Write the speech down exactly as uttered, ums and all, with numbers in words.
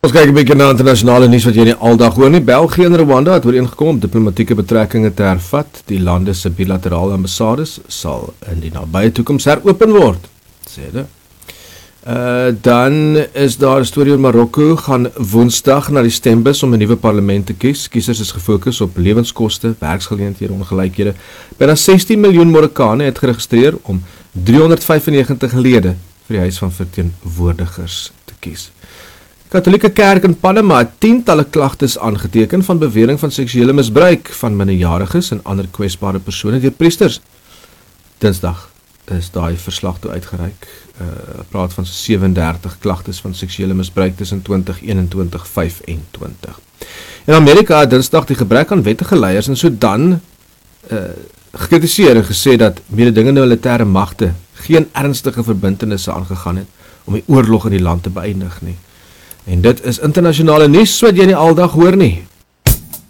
Ons kyk 'n bietjie na internasionale nuus wat jy nie aldag hoor nie. België en Rwanda het ooreengekom om diplomatieke betrekkinge te hervat. Die lande se bilaterale ambassades sal in die nabye toekoms heropen word, sê hulle. Uh, dan is daar 'n storie oor Marokko, gaan Woensdag na die stembus om 'n nuwe parlement te kies. Kiesers is gefokus op lewenskoste, werksgeleenthede, ongelykhede. Byna sestien miljoen Marokkane het geregistreer om driehonderdvyfennegentig lede vir die Huis van Verteenwoordigers te kies. Katolieke Kerk in Panama het tientalle klagtes aangeteken van bewering van seksuele misbruik van minderjariges en ander kwesbare persone deur priesters. Dinsdag is daai verslag toe uitgereik. Uh, praat van sewendertig klagtes van seksuele misbruik tussen twintig eenentwintig vyfentwintig. In Amerika het dinsdag die gebrek aan wettige leiers in Sudan uh, gekritiseer en gesê dat mededingende militêre magte geen ernstige verbintenisse aangegaan het om die oorlog in die land te beëindig nie. En dit is internasionale nuus wat jy nie aldag hoor nie.